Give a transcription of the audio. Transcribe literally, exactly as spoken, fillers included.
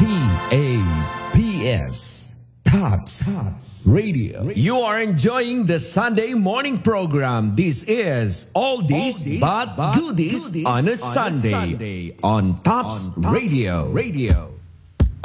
A P S. Tops. Tops Radio. You are enjoying the Sunday morning program. This is All This But Goodies on a Sunday on Tops Radio. Radio.